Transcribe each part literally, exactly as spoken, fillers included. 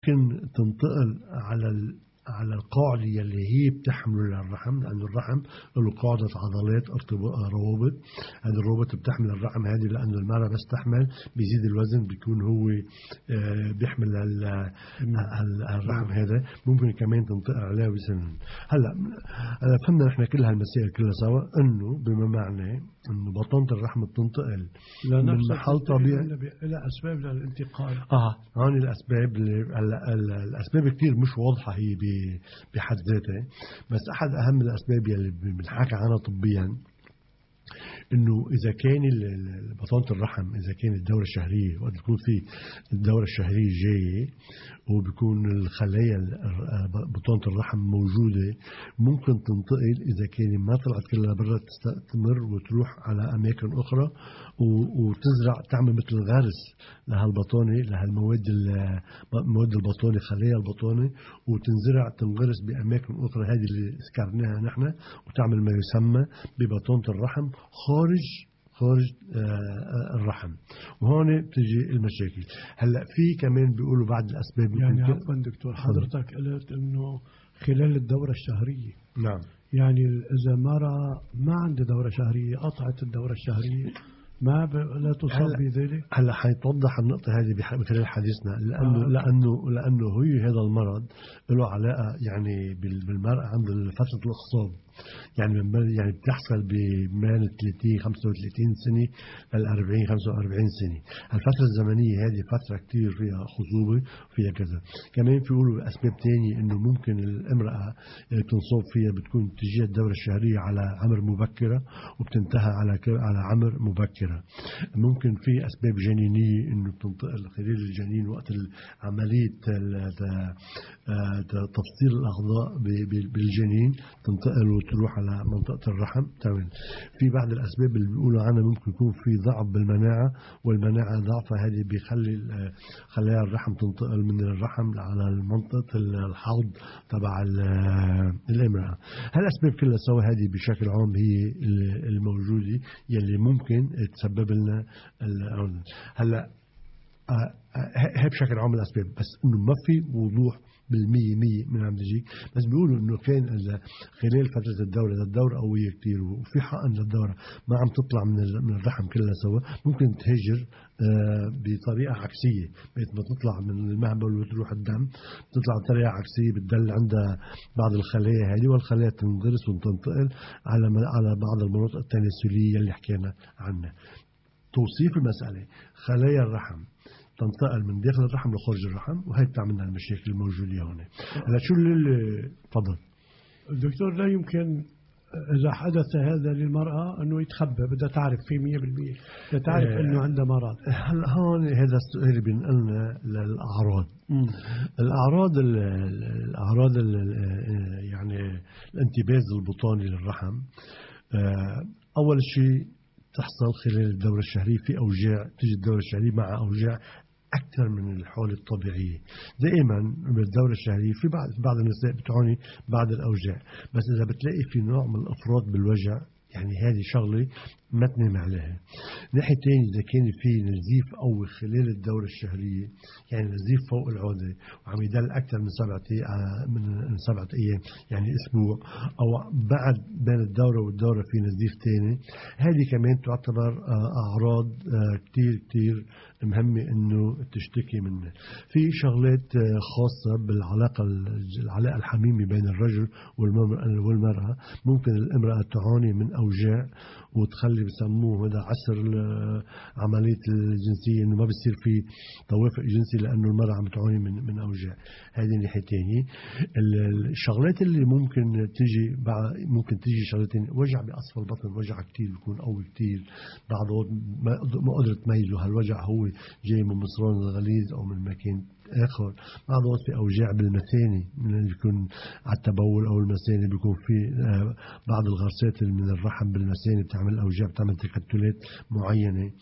ممكن تنتقل على ال على القاعدة اللي هي بتحمل الرحم، لأنه الرحم له قاعدة عضلات ارتباط روابط. هذه الروابط بتحمل الرحم هذه، لأنه المرأة بس تحمل بيزيد الوزن، بيكون هو بيحمل الرحم هذا. ممكن كمان تنتقل عليه بسن. هلا هلا فهمنا نحن كل هالمسائل كلها سوا، إنه بما معنى إنه بطانة الرحم بتنتقل من محل طبيعي إلى أسباب للانتقال. آه هون الأسباب اللي الأسباب كتير مش واضحة هي بحد ذاتها، بس أحد أهم الأسباب اللي بنحكي عنها طبيا إنه إذا كان بطانة الرحم، إذا كان الدورة الشهرية وقت تكون في الدورة الشهرية جاية وبيكون الخلايا بطانة الرحم موجودة، ممكن تنتقل إذا كان ما طلعت كلها برا تستمر وتروح على أماكن أخرى وتزرع، تعمل مثل الغرس لهالبطانة، لهالمواد المواد البطانة، خلايا البطانة، وتنزرع تنغرس بأماكن أخرى، هذه اللي ذكرناها نحن، وتعمل ما يسمى ببطانة الرحم خارج خارج الرحم. وهون بتجي المشاكل. هلا في كمان بيقولوا بعض الأسباب، يعني عفوا دكتور، حضرتك قلت إنه خلال الدورة الشهرية. نعم. يعني إذا مرة ما عنده دورة شهرية، قطعت الدورة الشهرية، ما لا تصاب بذلك. هلا حيتوضح النقطة هذه بخلال حديثنا، لأنه آه لأنه لأنه هي هذا المرض له علاقة يعني بالمرأة عند فترة الخصاب، يعني من يعني بتحصل بين ثلاثين خمسة وثلاثين سنة لل أربعين خمسة وأربعين سنة. الفترة الزمنية هذه فترة كتير فيها خصوبة وفيها كذا. كمان في يقولوا أسباب تانية إنه ممكن الامرأة اللي بتنصاب فيها بتكون تجيها الدورة الشهرية على عمر مبكرة وبتنتهي على على عمر مبكرة. ممكن في أسباب جنينية إنه بتنتقل خلال الجنين وقت عملية تفصيل الأعضاء بالجنين، تنتقل تروح على منطقة الرحم. تمام. في بعض الأسباب اللي بيقولوا عنها ممكن يكون في ضعف بالمناعة، والمناعة ضعفها هذه بيخلي خلايا الرحم تنتقل من الرحم على منطقة الحوض تبع الامرأة. هالأسباب كلها سوا هذه بشكل عام هي الموجودة يلي ممكن تسبب لنا. هلا هي بشكل عام الأسباب، بس إنه ما في وضوح بالمية مية من عم تجيك. بس بيقولوا إنه كان خلال فترة الدورة الدورة قوية كتير، وفي حقن للدورة ما عم تطلع من من الرحم كلها سوا، ممكن تهجر بطريقة عكسية، بقيت ما تطلع من المهبل وتروح الدم، تطلع بطريقة عكسية بتدل عندها بعض الخلايا هذه، والخلايا تنغرس وتنتقل على على بعض المناطق التناسلية اللي حكينا عنها. توصيف المسألة خلايا الرحم تنتقل من داخل الرحم لخارج الرحم، وهي بتعملنا المشاكل الموجودة هون. هلا شو اللي تفضل دكتور؟ لا يمكن إذا حدث هذا للمرأة أنه يتخبى، بدها تعرف في مية بالمية، بدها تعرف آه أنه عندها مرض. هلا هون هذا السؤال بينقلنا للأعراض. م. الأعراض ال الأعراض ال يعني الانتباز البطاني للرحم. آه أول شيء تحصل خلال الدورة الشهرية في أوجاع، تيجي الدورة الشهرية مع أوجاع أكثر من الحالة الطبيعية. دائما بالدورة الشهرية في بعض بعض النساء بتعاني بعض الأوجاع، بس إذا بتلاقي في نوع من الإفراط بالوجع، يعني هذه شغلة ما تنام عليها. ناحية تاني إذا كان في نزيف قوي خلال الدورة الشهرية، يعني نزيف فوق العادة وعم يدل أكثر من سبعة من سبعة أيام، يعني أسبوع، أو بعد بين الدورة والدورة في نزيف تاني، هذه كمان تعتبر أعراض كتير كتير مهمة إنه تشتكي منها. في شغلات خاصة بالعلاقة العلاقة الحميمة بين الرجل والمرأة، ممكن الامرأة تعاني من أوجاع وتخلي بسموه هذا عسر عملية الجنسية، إنه ما بيصير في توافق جنسي لأنه المرأة عم تعاني من من أوجاع. هذه ناحية تانية. الشغلات اللي ممكن تيجي ممكن تيجي شغلتين: وجع بأسفل البطن، وجع كتير بيكون قوي كتير، بعضه ما قدرت تميزه هالوجع هو جاي من مصران الغليظ أو من مكان آخر. بعض الوقت في أوجاع بالمثانة، من اللي يكون على التبول أو المثانة، بيكون في بعض الغرسات من الرحم بالمثانة بتعمل أوجاع، بتعمل تكتلات معينة.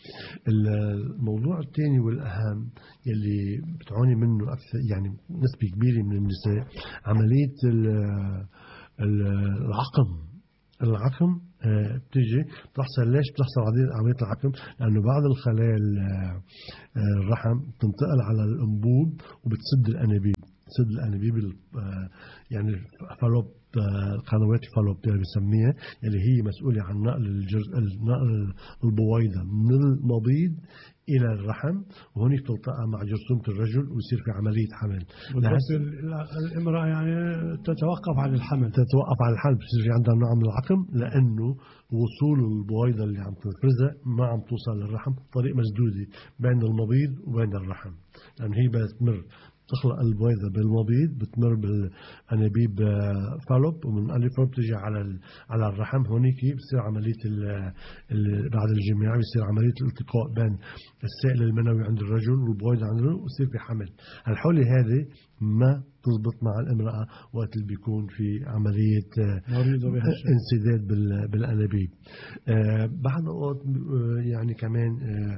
الموضوع الثاني والأهم يلي بتعاني منه أكثر، يعني نسبة كبيرة من النساء، عملية العقم. العقم بتيجي بتحصل. ليش بتحصل عملية العقم؟ لأنه بعض الخلايا الرحم بتنتقل على الأنبوب وبتسد الأنابيب، تسد الأنابيب يعني فالوب، قنوات الفالوب بنسميها، اللي هي مسؤولة عن نقل الجزء نقل البويضة من المبيض إلى الرحم، وهون تلتقى مع جرثومة الرجل ويصير في عملية حمل. الامرأة يعني تتوقف عن الحمل تتوقف عن الحمل بصير في عندها نوع من العقم، لأنه وصول البويضة اللي عم تفرزها ما عم توصل للرحم، طريق مسدودة بين المبيض وبين الرحم، لأن هي بتمر تخلق البويضة بالمبيض، بتمر بالأنابيب فالوب، ومن الأنابيب فالوب تجي على على الرحم. هونيك بصير عملية بعد الجماع بصير عملية الالتقاء بين السائل المنوي عند الرجل والبويضة عند الرجل ويصير في حمل. الحولة هذه ما تضبط مع الامرأة وقت اللي بيكون في عملية انسداد بالأنابيب. بعض الأوقات يعني كمان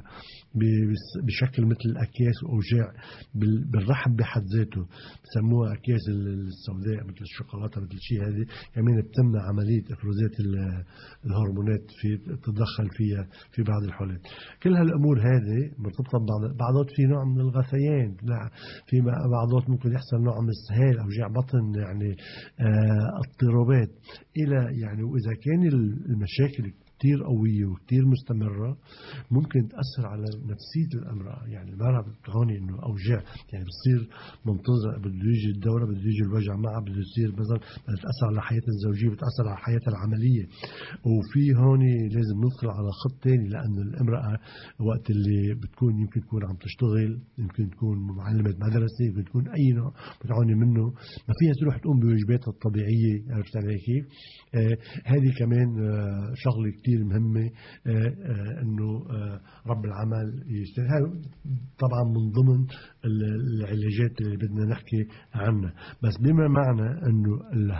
بشكل مثل الأكياس وأوجاع بالرحم بحد ذاته، بسموها أكياس السوداء مثل الشوكولاتة مثل شيء، هذه كمان بتمنع عملية إفرازات الهرمونات في تتدخل فيها في بعض الحالات. كل هالأمور هذه مرتبطة ببعض. بعضات في نوع من الغثيان، لا في بعضات ممكن يحصل نوع من السهال، أوجاع بطن، يعني آه اضطرابات إلى يعني. وإذا كان المشاكل كتير قوية وكتير مستمرة ممكن تأثر على نفسية الأمرأة. يعني المرأة بتعاني إنه أوجاع، يعني بتصير منتظرة بده يجي الدورة، بده يجي الوجع معها، بده يصير مثلا بتأثر على حياتها الزوجية، بتأثر على حياتها العملية. وفي هون لازم ندخل على خط تاني، لأن الأمرأة وقت اللي بتكون يمكن تكون عم تشتغل، يمكن تكون معلمة مدرسة، يمكن تكون أي نوع بتعاني منه، ما فيها تروح تقوم بواجباتها الطبيعية. عرفت علي كيف؟ آه هذه كمان آه شغلة كتير مهمة، آه آه انه آه رب العمل يشتغل. طبعا من ضمن العلاجات اللي بدنا نحكي عنها، بس بما معنى انه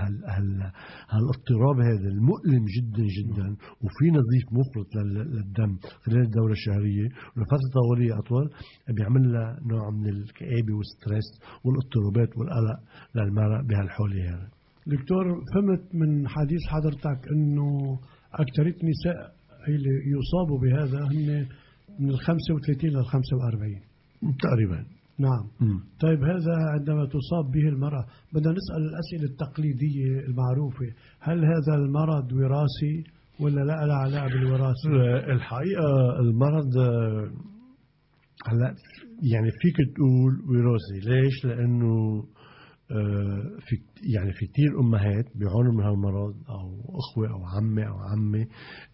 هالاضطراب هذا المؤلم جدا جدا وفي نظيف مفرط للدم خلال الدورة الشهرية ولفترة طويلة اطول، بيعمل لها نوع من الكآبة والستريس والاضطرابات والقلق للمرأة بهالحالة هذا. دكتور، فهمت من حديث حضرتك انه اكثرية النساء اللي يصابوا بهذا هن من الخمسة وثلاثين للخمسة وأربعين تقريبا. نعم. م. طيب هذا عندما تصاب به المرأة بدنا نسأل الأسئلة التقليدية المعروفة، هل هذا المرض وراثي ولا لا له علاقة بالوراثة؟ الحقيقة المرض هلا يعني فيك تقول وراثي. ليش؟ لأنه في يعني في كتير أمهات بيعانوا من هالمرض، أو أخوة أو عمة أو عمة،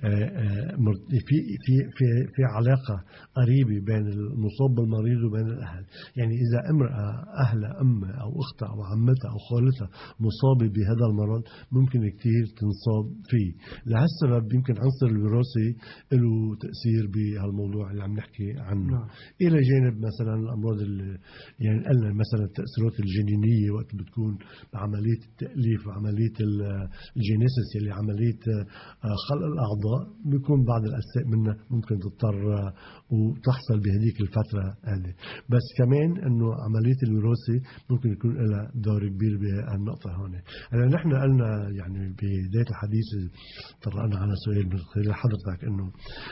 في في في في علاقة قريبة بين المصاب بالمريض وبين الأهل. يعني إذا امرأة أهلها أمها أو أختها أو عمتها أو خالتها مصابة بهذا المرض ممكن كتير تنصاب فيه. لهالسبب يمكن عنصر الوراثي له تأثير بهالموضوع اللي عم نحكي عنه. نعم. إلى جانب مثلا الأمراض اللي يعني قلنا مثلا التأثيرات الجنينية وقت بتكون بعملية التأليف وعملية الجينيسيس اللي عملية خلق الأعضاء، بيكون بعض الأجزاء منها ممكن تضطر وتحصل بهذيك الفترة هذه. بس كمان إنه عملية الوراثة ممكن يكون لها دور كبير بهالنقطة هون. هلا نحن قلنا يعني بداية الحديث طرقنا على سؤال من خلال حضرتك إنه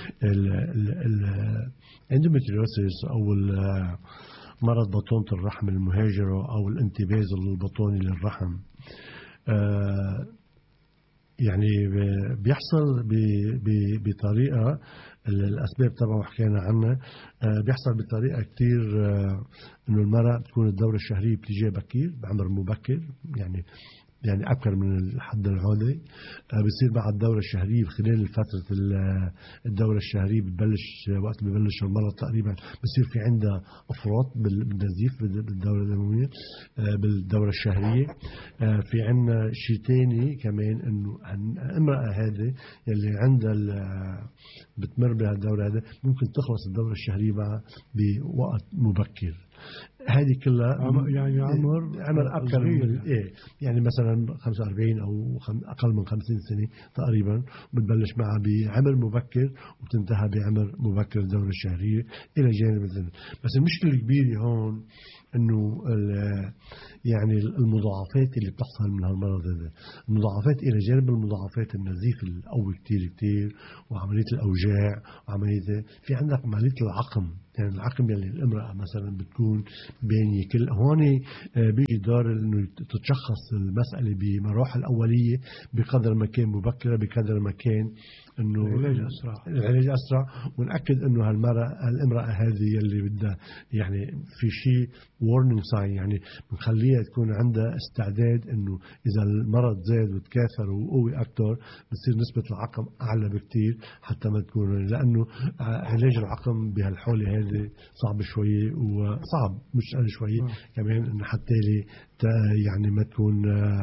الاندوميتريوسيس أو مرض بطونة الرحم المهاجرة أو الانتباز البطوني للرحم آه يعني بيحصل بطريقة الأسباب طبعا وحكينا عنها. آه بيحصل بطريقة كتير آه إنه المرأة بتكون الدورة الشهرية بتيجي بكير بعمر مبكر، يعني يعني أكثر من الحد العادي. بصير بعد الدورة الشهرية خلال فترة الدورة الشهرية بتبلش وقت ببلش المرض تقريبا بصير في عندها أفراط بالنزيف بالدورة الدموية بالدورة الشهرية. في عندنا شيء تاني كمان إنه الامرأة هذه اللي عندها بتمر بهالدورة هذا ممكن تخلص الدورة الشهرية معها بوقت مبكر. هذه كلها يعني عمر عمر أكثر من إيه، يعني مثلا خمسة وأربعين أو أقل من خمسين سنة تقريبا بتبلش معها بعمر مبكر وبتنتهي بعمر مبكر الدورة الشهرية إلى جانب الزمن. بس المشكلة الكبيرة هون إنه يعني المضاعفات اللي بتحصل من هالمرض هذا. المضاعفات إلى جانب المضاعفات النزيف القوي كتير كتير وعملية الأوجاع وعملية في عندك عملية العقم. يعني العقم يلي الامرأة مثلا بتكون بين كل هون بيجي دور انه تتشخص المسألة بمراحل أولية بقدر ما كان مبكرة، بقدر ما كان انه العلاج اسرع العلاج اسرع ونأكد انه هالمرأة الامرأة هذه اللي بدها يعني في شيء warning sign، يعني بنخليها تكون عندها استعداد انه اذا المرض زاد وتكاثر وقوي اكثر بتصير نسبة العقم اعلى بكتير حتى ما تكون، لانه علاج العقم بهالحولة هذه صعب شوية وصعب مش أنا شوية كمان انه حتى لي يعني ما تكون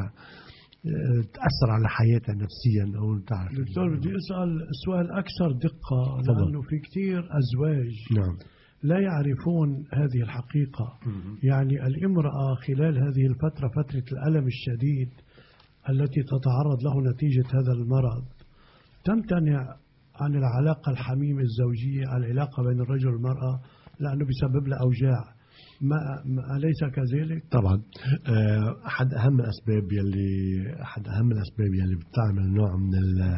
تأثر على حياتها نفسيا أو تعرف. دكتور بدي أسأل سؤال أكثر دقة، لأنه في كتير أزواج نعم لا يعرفون هذه الحقيقة. يعني الامرأة خلال هذه الفترة، فترة الألم الشديد التي تتعرض له نتيجة هذا المرض، تمتنع عن العلاقة الحميمة الزوجية، العلاقة بين الرجل والمرأة، لأنه بيسبب له أوجاع. ما أليس كذلك؟ طبعا أحد أهم الأسباب يلي أحد أهم الأسباب يلي بتعمل نوع من ال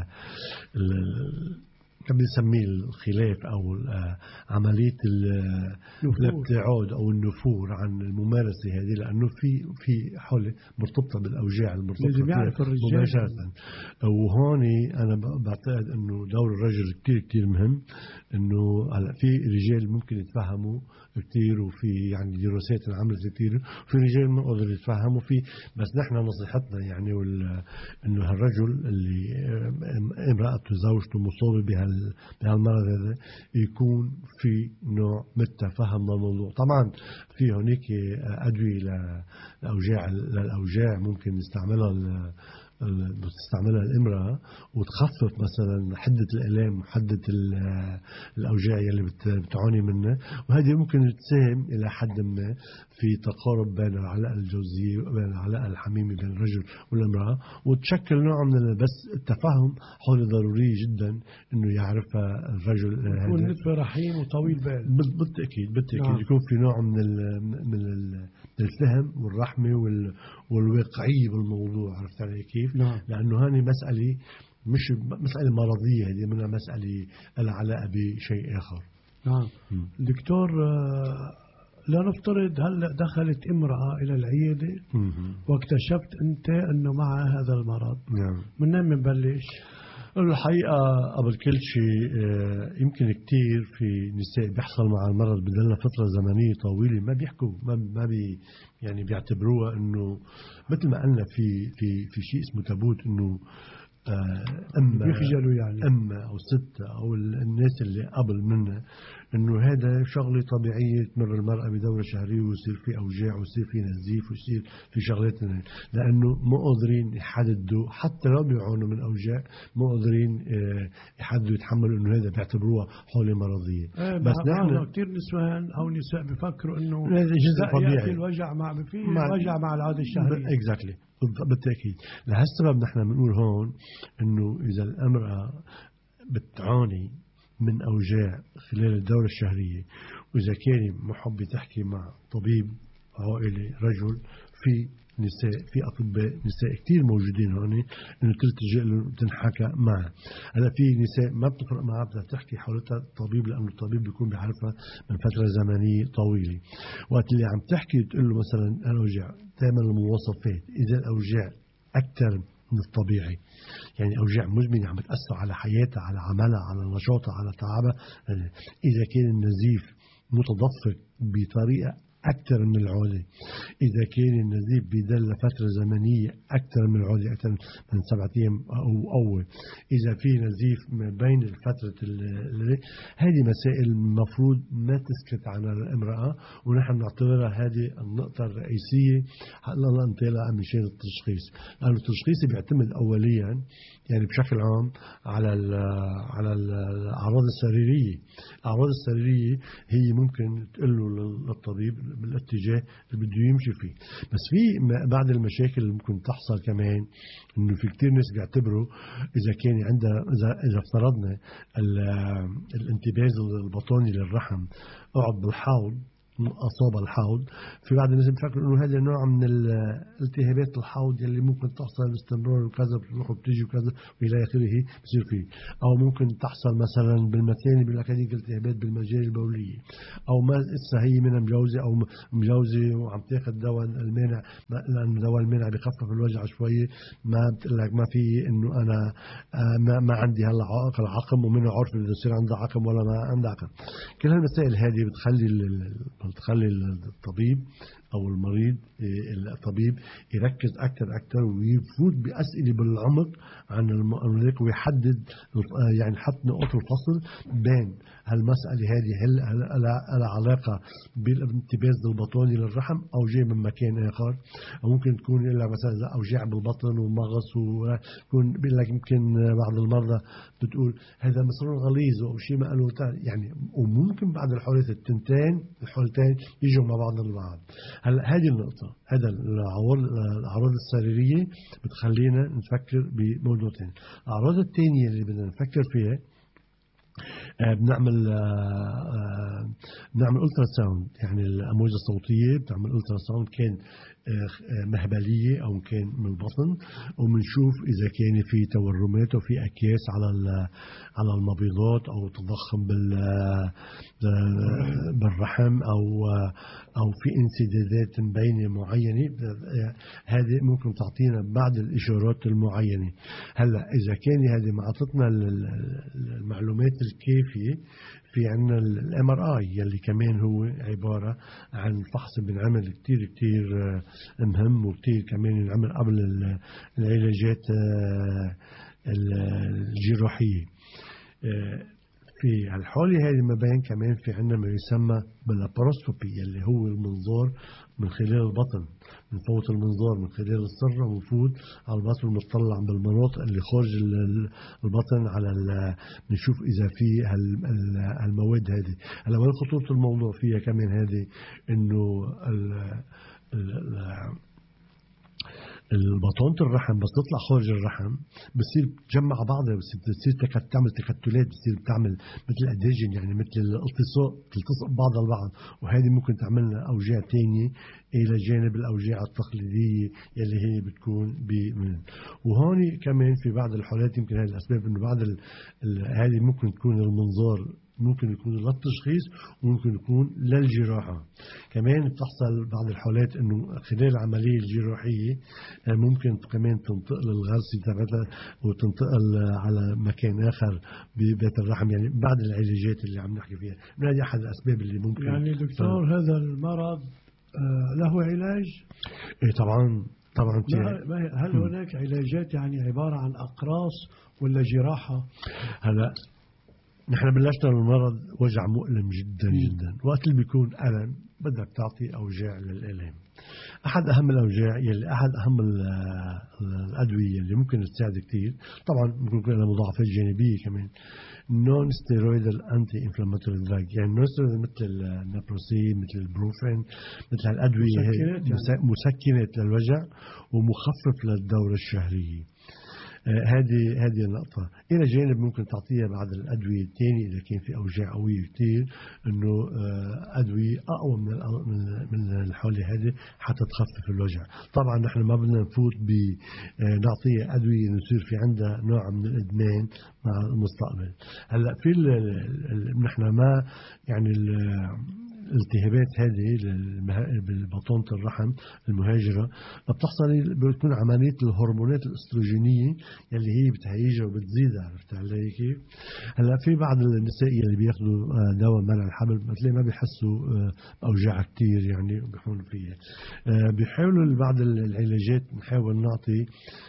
كم بنسميه الخلاف أو عملية الابتعاد أو النفور عن الممارسة هذه، لأنه في في حالة مرتبطة بالأوجاع المرتبطة فيها مباشرة. وهوني أنا بعتقد إنه دور الرجل كتير كتير مهم، إنه هلا في رجال ممكن يتفهموا كتير وفي يعني دراسات انعملت كتير، وفي رجال ما قدروا يتفهموا في، بس نحن نصيحتنا يعني إنه هالرجل اللي امرأته زوجته مصابة بهال بهالمرض هذا يكون في نوع متفهم للموضوع. طبعا في هناك أدوية للأوجاع للأوجاع ممكن نستعملها بتستعملها الامرأة وتخفف مثلا حدة الآلام وحدة الأوجاع اللي بتعاني منها، وهذه ممكن تساهم إلى حد ما في تقارب بين العلاقة الجوزية وبين العلاقة الحميمة بين الرجل والامرأة، وتشكل نوع من بس التفاهم حول ضروري جدا إنه يعرفها الرجل. يكون نطفة رحيم وطويل بال. بالتأكيد بالتأكيد نعم. يكون في نوع من من الفهم والرحمة والواقعية بالموضوع. عرفت علي كيف؟ نعم. لأنه هذه مسألة مش مسألة مرضية، هذه منها مسألة العلاقة بشيء آخر. نعم. م. دكتور، لا نفترض هلا دخلت امرأة إلى العيادة واكتشفت أنت أنه معها هذا المرض. نعم. من وين بنبلش؟ الحقيقة قبل كل شيء يمكن كتير في نساء بيحصل مع المرض بدلنا فترة زمنية طويلة ما بيحكوا ما ما بي يعني بيعتبروها إنه مثل ما قلنا في في في شيء اسمه تابوت، إنه أما بيخجلوا يعني أما أو ستة أو الناس اللي قبل منا إنه هذا شغلة طبيعية تمر المرأة بدورة شهرية ويصير في أوجاع ويصير في نزيف ويصير في شغلات، لأنه ما قادرين يحددوا حتى لو بيعانوا من أوجاع ما قادرين يحددوا يتحملوا إنه هذا بيعتبروها حالة مرضية. ايه بس نحن كتير نسوان أو نساء بيفكروا إنه هذا جزء طبيعي الوجع مع في وجع مع العادة الشهرية. exactly. بالتأكيد لهالسبب نحن بنقول هون إنه إذا الامرأة بتعاني من أوجاع خلال الدورة الشهرية وإذا كان محب تحكي مع طبيب عائلي رجل، في نساء في أطباء نساء كتير موجودين هون إنه تلتجئ له تنحكى معه. هلا في نساء ما بتفرق معها بدها تحكي حولتها الطبيب، لأنه الطبيب بيكون بيعرفها من فترة زمنية طويلة. وقت اللي عم تحكي تقول له مثلا الأوجاع تعمل المواصفات، إذا الأوجاع أكثر من الطبيعي يعني أوجاع مزمنة عم بتأثر على حياتها على عملها على نشاطها على تعبها، إذا كان النزيف متدفق بطريقة أكثر من العادة، إذا كان النزيف بدل فترة زمنية أكثر من العادة أكثر من سبعة أيام أو أول، إذا في نزيف ما بين الفترة اللي هذه مسائل المفروض ما تسكت عن الامرأة، ونحن نعتبرها هذه النقطة الرئيسية هلا ننتقلها مشان التشخيص، لأن التشخيص بيعتمد أوليا يعني بشكل عام على ال على الأعراض السريرية. الأعراض السريرية هي ممكن تقول له للطبيب بالاتجاه اللي بده يمشي فيه. بس في بعض المشاكل اللي ممكن تحصل كمان إنه في كتير ناس بيعتبروا إذا كان عندها إذا إذا افترضنا الانتباز البطاني للرحم قعد بالحوض أصاب الحوض. في بعض الناس بيفكروا إنه هذا نوع من التهابات الحوض اللي ممكن تحصل باستمرار وكذا، بتروح وبتيجي وكذا وإلى آخره بصير فيه. أو ممكن تحصل مثلا بالمثاني، بيقول لك هذه التهابات بالمجاري البولية، أو ما إسا هي من مجوزة أو مجوزة وعم تاخذ دواء المانع، لأن دواء المانع بخفف الوجع شوية، ما بتقول لك ما في إنه أنا ما, ما عندي هلا عائق العقم ومنه عرف إذا يصير عندها عقم ولا ما عندها عقم. كل هالمسائل هذه بتخلي بتخلي الطبيب أو المريض الطبيب يركز أكثر أكثر ويفوت بأسئلة بالعمق عن المريض، ويحدد يعني حط نقاط الفصل بين هالمسألة هذه هل لها علاقة بالانتباز البطاني للرحم أو جاي من مكان آخر، أو ممكن تكون إلا مثلا أوجاع بالبطن ومغص، ويكون بيقول لك يمكن بعض المرضى بتقول هذا مسرور غليظ أو شيء ما قالوا يعني. وممكن بعض الحالات التنتين الحالتين يجوا مع بعض البعض. هلا هذه النقطة، هذا الأعراض السريرية بتخلينا نفكر بموضوع ثاني. الأعراض الثانية اللي بدنا نفكر فيها آه بنعمل آه آه بنعمل ألترا ساوند، يعني الأمواج الصوتية بتعمل ألترا ساوند، كان مهبلية أو كان من البطن، ومنشوف إذا كان في تورمات وفي أكياس على على المبيضات أو تضخم بالرحم أو أو في انسدادات مبينة معينة. هذه ممكن تعطينا بعض الإشارات المعينة. هلا إذا كان هذه ما أعطتنا المعلومات الكافية، في عنا الام ار اي يلي كمان هو عبارة عن فحص بنعمل كتير كتير مهم، وكتير كمان ينعمل قبل العلاجات الجراحية. في الحالة هذه ما بين كمان في عنا ما يسمى باللاباروسكوبي، اللي هو المنظار من خلال البطن، من فوت المنظار من خلال السرة ونفوت على البطن ونطلع بالمناطق اللي خارج البطن على نشوف إذا في هالمواد هذه. هلا وين خطورة الموضوع فيها كمان هذه، إنه البطانة الرحم بس تطلع خارج الرحم بصير تجمع بعضها، بصير تكت تعمل تكتلات، بصير بتعمل مثل أداجن، يعني مثل الالتصاق، تلتصق بعضها البعض، وهذه ممكن تعملنا أوجاع تانية إلى جانب الأوجاع التقليدية يلي هي بتكون بمن. وهون كمان في بعض الحالات يمكن هذه الأسباب، إنه بعض هذه ممكن تكون المنظار ممكن يكون للتشخيص وممكن يكون للجراحة. كمان بتحصل بعض الحالات انه خلال العملية الجراحية ممكن كمان تنتقل الغرزة تبعتها وتنتقل على مكان اخر ببيت الرحم، يعني بعد العلاجات اللي عم نحكي فيها. من هذه احد الاسباب اللي ممكن. يعني دكتور ف... هذا المرض له علاج؟ ايه طبعا طبعا. هل هناك علاجات يعني عبارة عن اقراص ولا جراحة؟ هلا نحن بلشنا المرض وجع مؤلم جدا جدا، وقت اللي بيكون ألم بدك تعطي أوجاع للألم. أحد أهم الأوجاع يلي أحد أهم الأدوية اللي ممكن تساعد كتير، طبعا ممكن يكون لها مضاعفات جانبية كمان، نون ستيرويدال أنتي إنفلاماتوري دراج، يعني نون ستيرويدال مثل النابروسين مثل البروفين مثل هالأدوية مسكنات, يعني. مسكنات للوجع ومخفف للدورة الشهرية. هذه هذه النقطة. إلى جانب ممكن تعطيها بعض الأدوية الثانية إذا كان في أوجاع قوية كتير، إنه أدوية أقوى من من الحالة هذه حتى تخفف الوجع. طبعا نحن ما بدنا نفوت بنعطيها أدوية نصير في عندها نوع من الإدمان مع المستقبل. هلا في نحن ما يعني الالتهابات هذه بالبطانة الرحم المهاجرة بتحصل بتكون عملية الهرمونات الأستروجينية اللي هي بتهيجها وبتزيدها، عرفت علي كيف؟ هلا في بعض النساء اللي بياخذوا دواء منع الحمل مثل ما بيحسوا أوجاع كتير يعني بيحاولوا فيها. بيحاولوا بعض العلاجات نحاول نعطي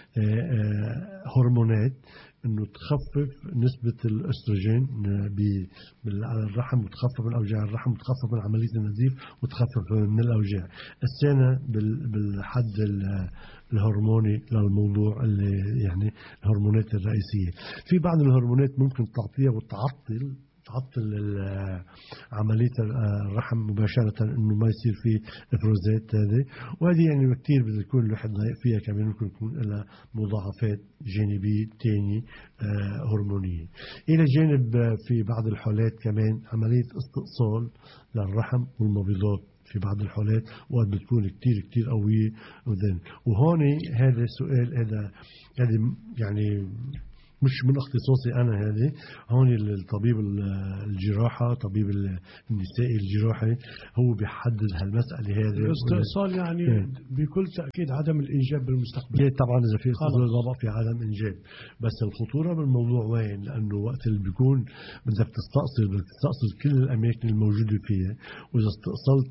هرمونات انه تخفف نسبة الاستروجين على الرحم وتخفف من اوجاع الرحم وتخفف من عملية النزيف وتخفف من الاوجاع. السنة بالحد الهرموني للموضوع اللي يعني الهرمونات الرئيسية. في بعض الهرمونات ممكن تعطيها وتعطل تعطل عملية الرحم مباشرة، إنه ما يصير في إفرازات هذه. وهذه يعني كتير بده يكون الواحد ضايق فيها، كمان ممكن يكون لها مضاعفات جانبية تانية هرمونية. إلى جانب في بعض الحالات كمان عملية استئصال للرحم والمبيضات في بعض الحالات وقت بتكون كتير كتير قوية. وهون هذا السؤال هذا هذا يعني مش من اختصاصي أنا، هذه هون الطبيب الجراحة، طبيب النساء الجراحي هو بيحدد هالمسألة هذه. الاستئصال يعني اه. بكل تأكيد عدم الإنجاب بالمستقبل. طبعا إذا في استئصال ضبط في عدم إنجاب. بس الخطورة بالموضوع وين؟ لأنه وقت اللي بيكون بدك تستأصل بدك تستأصل كل الأماكن الموجودة فيها. وإذا استأصلت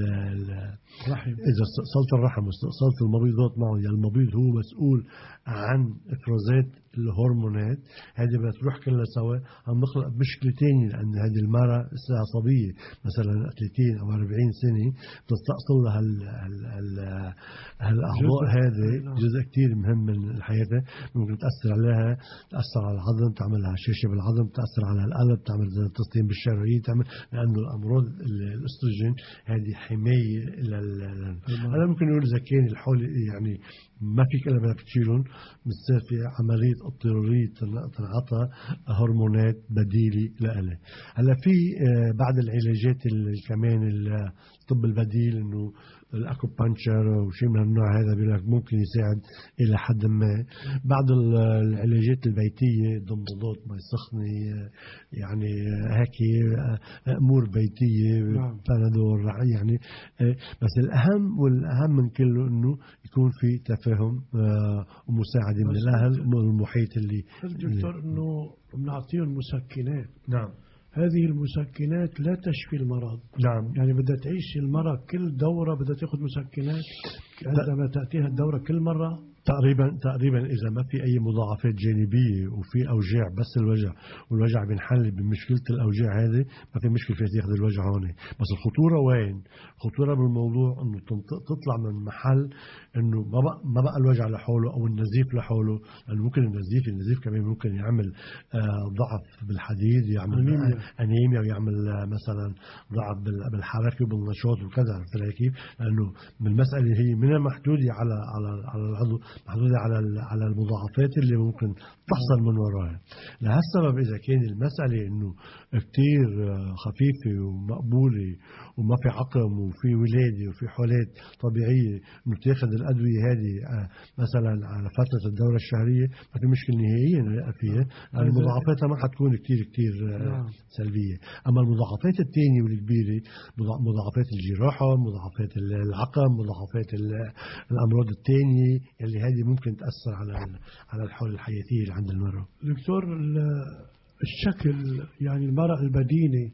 الرحم إذا استأصلت الرحم واستأصلت المبيضات معه، يعني المبيض هو مسؤول عن إفرازات الهرمونات، هذه بتروح كلها سوا، عم نخلق مشكلة تانية. لأن هذه المرأة صبية مثلا ثلاثين أو أربعين سنة بتستأصل لها هالأعضاء، هذه جزء كتير مهم من حياتها، ممكن تأثر عليها، تأثر على العظم، تعمل لها هشاشة بالعظم، تأثر على القلب، تعمل تصديم بالشرايين، تعمل لأنه الأمراض الأستروجين هذه حماية لل هذا ممكن نقول إذا كان الحول يعني ما فيك إلا بدك تشيلهم، بتصير في عملية اضطرارية تنعطى هرمونات بديلة لها. هلا في بعض العلاجات اللي كمان الطب البديل، إنه الأكوبانشر وشيء من النوع هذا بيقولك ممكن يساعد إلى حد ما. بعض العلاجات البيتية، ضمادات مي سخنة، يعني هيك أمور بيتية، بنادول يعني. بس الأهم والأهم من كله إنه يكون في تفاهم ومساعدة من الأهل والمحيط اللي الدكتور إنه بنعطيهم مسكنات. نعم. هذه المسكنات لا تشفي المرض. نعم. يعني بدها تعيش المرض كل دورة بدها تأخذ مسكنات عندما تأتيها الدورة كل مرة تقريبا تقريبا اذا ما في اي مضاعفات جانبيه وفي اوجاع بس الوجع والوجع بنحل بمشكله الاوجاع هذه، ما في مشكله في تاخذ الوجع هون. بس الخطوره وين؟ الخطوره بالموضوع انه تطلع من محل انه ما بقى ما بقى الوجع لحاله او النزيف لحاله، لانه ممكن النزيف النزيف كمان ممكن يعمل آه ضعف بالحديد، يعمل انيميا, أنيميا ويعمل آه مثلا ضعف بالحركه وبالنشاط وكذا. عرفت كيف؟ لانه من المساله هي من المحدوده على على على العضو، محدودة على على المضاعفات اللي ممكن تحصل من وراها. لهالسبب إذا كان المسألة إنه كتير خفيفة ومقبولة وما في عقم وفي ولادة وفي حالات طبيعية إنه تاخذ الأدوية هذه مثلا على فترة الدورة الشهرية، ما في مشكلة نهائيا فيها، لأن مضاعفاتها ما حتكون كتير كتير سلبية. أما المضاعفات الثانية والكبيرة، مضاعفات الجراحة، مضاعفات العقم، مضاعفات الأمراض الثانية اللي هذه ممكن تأثر على على الحالة الحياتية اللي عند المرأة. دكتور الشكل يعني المرأة البدينة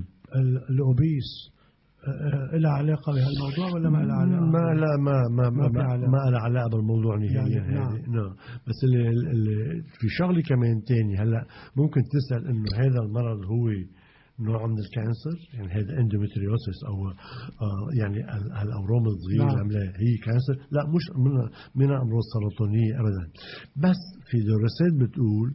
الأوبيس لها علاقة بهالموضوع ولا ما لها علاقة؟ ما لا ما ما ما ما, ما لها علاقة بالموضوع نهائيا يعني. نعم. نعم. بس اللي اللي في شغلة كمان تاني، هلا ممكن تسأل إنه هذا المرض هو نوع من الكانسر، يعني هذا اندوميتريوسيس او آه يعني الاورام الصغيره العامله هي كانسر؟ لا، مش من من امراض سرطانيه ابدا. بس في دراسات بتقول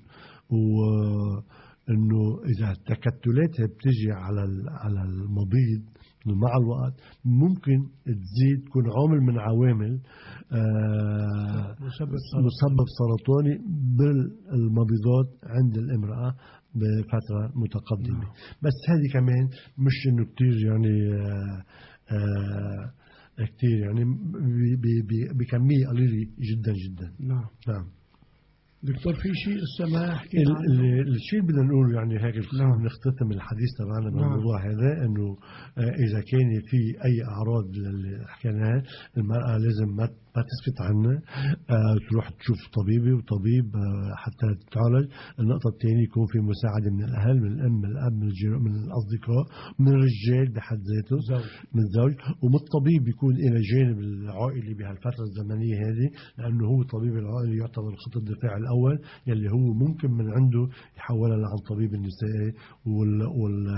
وانه اذا تكتلاتها بتجي على على المبيض مع الوقت ممكن تزيد تكون عامل من عوامل آه مسبب سرطاني بالمبيضات عند الامرأة بفترة متقدمة. نعم. بس هذه كمان مش انه كتير يعني آه آه كتير يعني بكمية قليلة جدا جدا. نعم. نعم. دكتور في شيء السماح الشيء اللي بدنا نقوله يعني هيك نعم. نختتم الحديث تبعنا بالموضوع نعم. هذا انه اذا كان في اي اعراض اللي حكيناها، المرأة لازم ما ما تسكت عنها، آه تروح تشوف طبيبي وطبيب آه حتى تتعالج. النقطة الثانية يكون في مساعدة من الأهل، من الأم، من الأب، من الجيران، من الأصدقاء، من الرجال بحد ذاته، زوج. من الزوج، ومن الطبيب يكون إلى جانب العائلي بهالفترة الزمنية هذه، لأنه هو الطبيب العائلي يعتبر خط الدفاع الأول يلي هو ممكن من عنده يحولها لعن طبيب النسائي. وال وال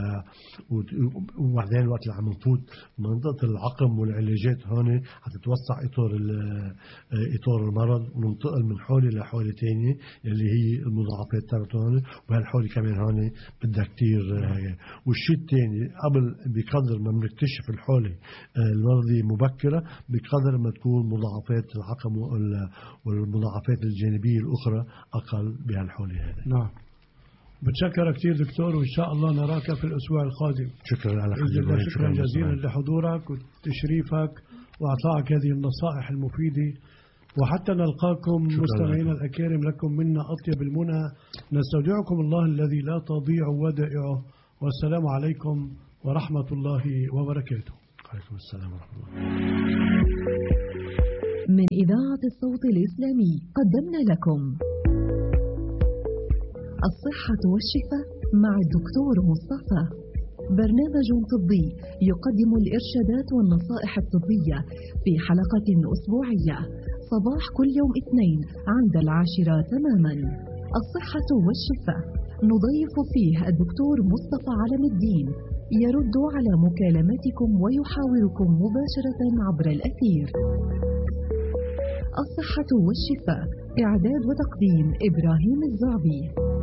وبعدين وقت اللي عم نفوت منطقة العقم والعلاجات هون حتتوسع إطار إطار المرض وننتقل من حولة لحولة تانية اللي هي المضاعفات تبعتهم. وهالحولة كمان هون بدها كتير. والشيء الثاني قبل بقدر ما بنكتشف الحولة المرضية مبكرة بقدر ما تكون مضاعفات العقم والمضاعفات الجانبية الأخرى أقل بهالحولة هذه. نعم. بتشكر كثير دكتور، وإن شاء الله نراك في الأسبوع القادم. شكرا على حضورك. شكرا جزيلا لحضورك وتشريفك وإعطائك هذه النصائح المفيدة، وحتى نلقاكم مستمعينا الأكارم لكم منا أطيب المنى. نستودعكم الله الذي لا تضيع ودائعه، والسلام عليكم ورحمة الله وبركاته. عليكم السلام ورحمة الله. من إذاعة الصوت الإسلامي قدمنا لكم الصحة والشفاء مع الدكتور مصطفى، برنامج طبي يقدم الإرشادات والنصائح الطبية في حلقة أسبوعية صباح كل يوم اثنين عند العاشرة تماما. الصحة والشفاء نضيف فيه الدكتور مصطفى علم الدين، يرد على مكالماتكم ويحاوركم مباشرة عبر الأثير. الصحة والشفاء، إعداد وتقديم إبراهيم الزعبي.